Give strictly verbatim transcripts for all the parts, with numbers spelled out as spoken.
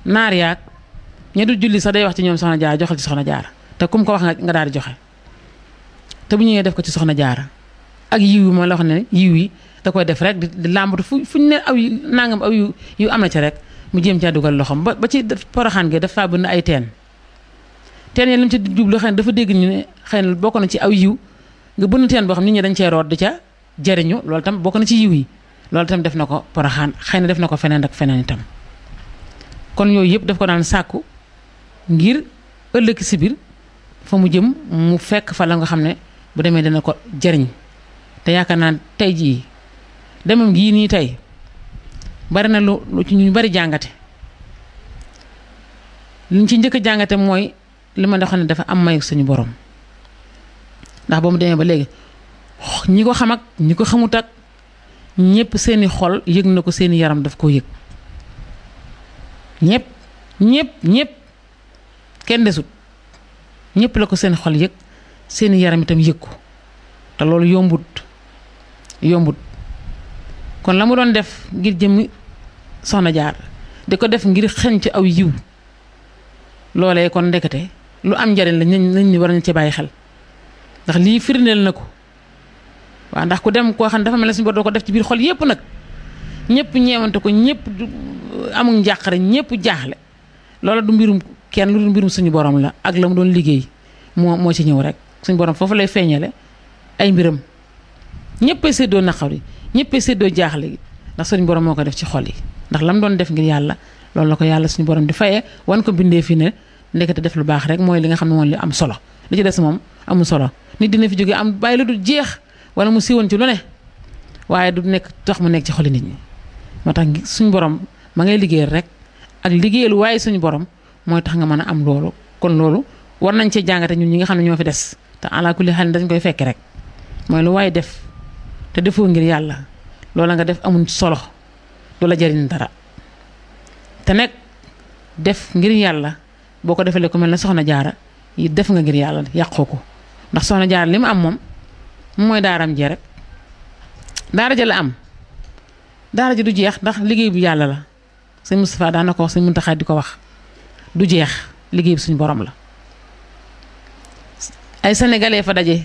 naar yaag ña du julli sax day wax ci ñoom soxna jaara joxal ci soxna jaara te kum ko wax nga nga daal di joxe te bu ñëwee def ko ci soxna jaara ak yiw yi ma la wax ne yiw yi da koy def rek di làmbatu fu fuñ ne aw yu nangam aw yu yu am na ci rek mu jéem caa dugal loxoom ba ba ci Poroxaan gi dafa bëgg ay teen teen yi li mu ci jublu xëy na dafa dégg ñu ne xëy na bokk na ci aw yiw nga bënn teen boo xam nit ñi dañ cee root di ca jëriñu loolu tam bokk na ci yiw yi loolu tam def na ko Poroxaan xëy na def na ko feneen ak feneen itam kon yooyu yëpp daf ko daan sàkku ngir ëllëg si biir fa mu jëm mu fekk fa la nga xam ne bu demee dina ko jëriñ te yaakaar naa tey jii demam gii nii tey bari na lu lu ci ñu bari jàngate liñ ci njëkk a jàngate mooy li ma xam ne dafa am mayu suñu borom ndax ba mu demee ba léegi ñi ko xam ak ñi ko xamut ak ñëpp seeni xol yëg na ko seeni yaram daf koo yëg ñëpp ñëpp ñëpp kenn desut ñëpp la ko seen xol yëg seeni yaram itam yëg ko te loolu yombut yombut kon la mu doon def ngir jëm soxna jaar di ko def ngir xeñ ci aw yiw loolee kon ndekete lu am njariñ la nañ ni war nañ ci bàyyi xel ndax lii firndeel na ko waaw ndax ku dem koo xam ne dafa mel ne suñu bor doo ko def ci biir xol yépp nag ñëpp ñeewante ko ñëpp amul njàqare ñëpp jaaxle loola du mbirum kenn lu du mbirum suñu borom la ak la mu doon liggéey moo moo ci ñëw rek suñu borom foofu lay feeñale ay mbiram ñëppay séddoo naqar yi ñëppay séddoo jaaxle gi ndax suñu borom moo ko def ci xol yi ndax la mu doon def ngir yàlla loolu la ko yàlla suñu borom di fayee wan ko bindee fi ne ndekete def lu baax rek mooy li nga xam ne moom li am solo li ci des moom amul solo nit dina fi jógee am bàyyi la du jeex wala mu siiwoon ci lu ne waaye du nekk tax mu nekk ci xoli nit ñi moo tax suñu borom ma ngay liggéeyal rek ak liggéeyal waaye suñu borom mooy tax nga mën a am loolu kon loolu war nañ cee jàngate ñun ñi nga xam ne ñoo fi des te ala kulli xel dañ koy fekke rek mooy lu waaye def te defoo ngir yàlla loola nga def amul solo du la jariñ dara te nekk def ngir yàlla boo ko defalee ku mel ne soxna jaara yi def nga ngir yàlla yàqoo ko ndax soxna jaara li mu am moom mooy daaram jee rek daara ja la am daara ji du jeex ndax liggéey bu yàlla la sëñ Moustapha daan na ko wax sëñ Muntaxa di ko wax du jeex liggéey bi suñu borom la ay sénégalais fa daje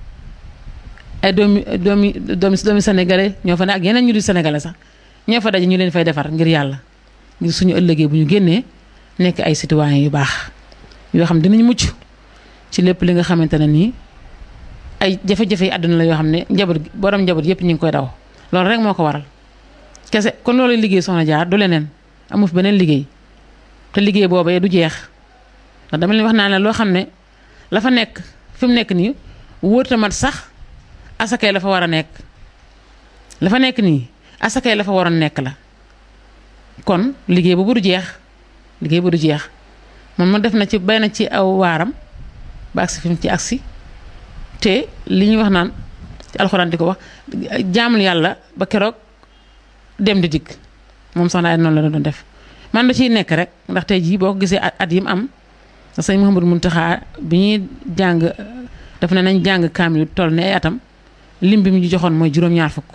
ay doomi doomi doomi doomi sénégalais ñoo fa ne ak yeneen ñu di sénégalais sax ñoo fa daje ñu leen fay defar ngir yàlla ngir suñu ëllëgee bu ñu génnee nekk ay citoyens yu baax yoo xam dinañ mucc ci lépp li nga xamante ne nii ay jafe-jafe yi àdduna la yoo xam ne njaboot borom njaboot yëpp ñu ngi koy daw loolu rek moo ko waral kese kon loolu liggéey soxna jaar du leneen amu fi beneen liggéey te liggéey boobee du jeex ndax dama leen wax naa ne loo xam ne la fa nekk fi mu nekk nii wóorta mat sax asakay la fa war a nekk la fa nekk nii asakay la fa waroon nekk la kon liggéey boobu du jeex liggéey bu du jeex moom ma def na ci bay na ci aw waaram ba agsi fi mu ci agsi te li ñuy wax naan ci alxuraan di ko wax jaamul yàlla ba keroog dem di dikk moom soxna ay noonu la doon def man da ciy nekk rek ndax tey jii boo ko gisee at yi mu am sëñ Mouhamadou Mountakha bi ñuy jàng daf ne nañ jàng kaamil toll ne ay atam lim bi mu ñu joxoon mooy juróom-ñaar fukk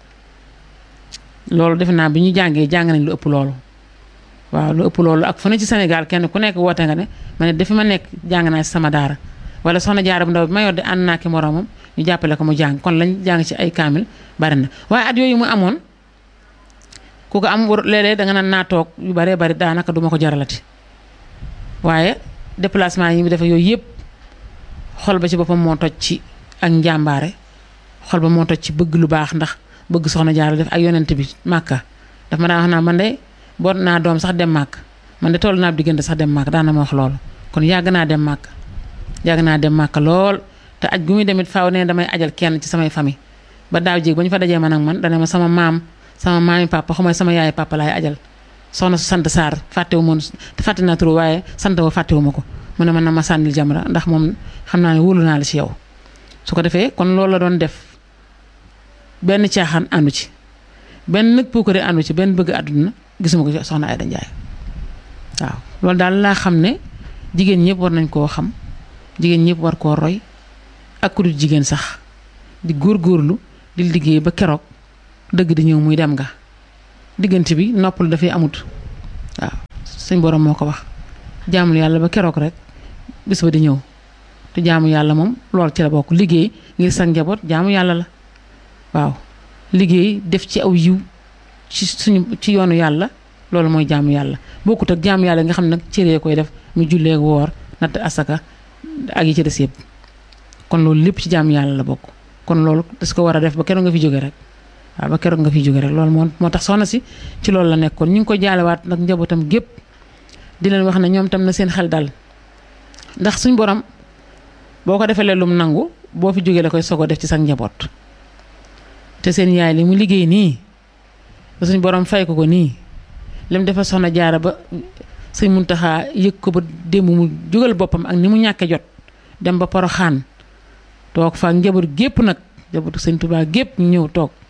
loolu defe naa bi ñu jàngee jàng nañ lu ëpp loolu waaw lu ëpp loolu ak fu ne ci Sénégal kenn ku nekk woote nga ne ma ne dafa ma nekk jàng naa ci sama daara wala soxna jaara bu ndaw bi ma yor de ànd naa ki moroomam ñu jàppale ko mu jàng kon lañ jàng ci ay kaamil bari na waaye at yooyu mu amoon ku ko am léeg-léeg da nga naan naa toog yu baree bari daanaka duma ko jaralati waaye déplacement yi mu defe yooyu yëpp xol ba ci boppam moo toj ci ak njàmbaare xol ba moo toj ci bëgg lu baax ndax bëgg soxna jaara def ak yonent bi màkka daf ma daan wax naa man de boot naa doom sax dem màkk man de toll naa diggante sax dem màkk daan na ma wax loolu kon yàgg naa dem màkk yàgg naa dem màkk lool te aj gu muy demit faaw ne damay ajal kenn ci samay famille ba daaw jéeg ba ñu fa dajee man ak man dane ma sama maam sama maami papa xamay sama yaay papa laay ajal soxna su sant Sarr fàttewu moon fàtte naa tur waaye sant wa fàttewu ma ko mu ne man na ma sànnil jamra ndax moom xam naa ne wóolu naa la ci yow su ko defee kon loolu la doon def benn caaxaan àndu ci benn nag puukare àndu ci benn bëgg àdduna gisuma ko ci soxna Aïda Ndiaye waaw loolu daal laa xam ne jigéen ñëpp war nañ koo xam jigéen ñëpp war koo roy ak ku dul jigéen sax di góorgóorlu di liggéey ba keroog dëgg di ñëw muy dem nga diggante bi noppal dafay amut waaw suñ borom moo ko wax jaamul yàlla ba keroog rek bis ba di ñëw te jaamu yàlla moom lool ci la bokk liggéey ngir sa njaboot jaamu yàlla la waaw liggéey def ci aw yiw ci suñu ci yoonu yàlla loolu mooy jaamu yàlla bokkut ak jaamu yàlla nga xam ne nag cëree koy def mu jullee woor natt asaka ak yi ci des yëpp kon loolu lépp ci jaamu yàlla la bokk kon loolu das ko war a def ba keroog nga fi jóge rek waaw ba keroog nga fi jóge rek loolu moo moo tax soxna si ci loolu la nekkoon ñu ngi ko jaalewaat nag njabootam gépp di leen wax ne ñoom tam na seen xel dal ndax suñ borom boo ko defee lum nangu boo fi jógee la koy sogo def ci sa njaboot te seen yaay li mu liggéey nii ba suñ borom fay ko ko nii lim defal soxna jaara ba sëñ Muntaxa yëg ko ba démb mu jógal boppam ak ni mu ñàkke jot dem ba Poroxaan toog fa njaboot gépp nag njabootu sëñ Tuubaa gépp ñu ñëw toog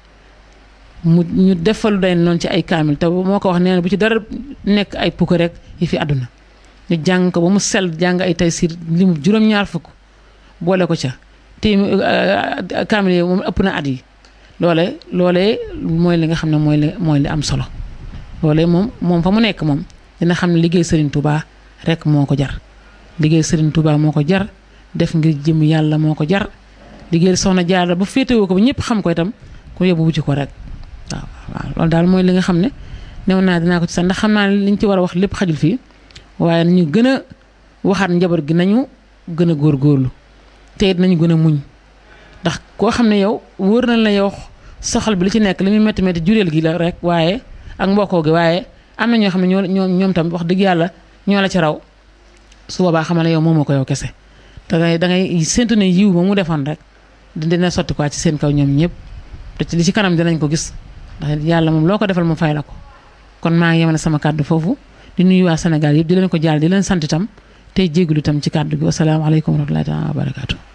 mu ñu defalu day noonu ci ay kaamil te moo ko wax nee na bu ci dara nekk ay pukk rek yi fi àdduna ñu jàng ko ba mu sell jàng ay taysiir li mu juróom-ñaar fukk boole ko ca te kaamil yi moom ëpp na at yi loole loolee mooy li nga xam ne mooy li mooy li am solo loolee moom moom fa mu nekk moom dina xam ne liggéey Serigne Touba rek moo ko jar liggéey Serigne Touba moo ko jar def ngir jëm yàlla moo ko jar liggéey soxna Jaara ba féetewoo ko ba ñëpp xam ko itam ku yóbbu wuti ko rek waaw waaw loolu daal mooy li nga xam ne new naa dinaa ko ci sax ndax xam naa ne liñ ci war a wax lépp xajul fii waaye nañu gën a waxaat njaboot gi nañu gën a góorgóorlu te it nañu gën a muñ ndax koo xam ne yow wóor na la yow soxal bi li ci nekk li muy métti métti jureel gi la rek waaye ak mbokkoo gi waaye am na ñoo xam ne ñoo ñoo ñoom tam wax dëgg yàlla ñoo la ci raw su boobaa xamal ne yow moomoo ko yow kese da ngay da ngay séntu ne yiw ba mu defoon rek dina sotti quoi ci seen kaw ñoom ñëpp te ci li ci kanam dinañ ko gis ndax yàlla moom loo ko defal mu fay la ko kon maa ngi yemale sama kàddu foofu di nuyu waa Sénégal yëpp di leen ko jaal di leen sant itam tey jégalu itam ci kàddu gi wasalaamaaleykum wa rahmatullahi taala wa barakaatu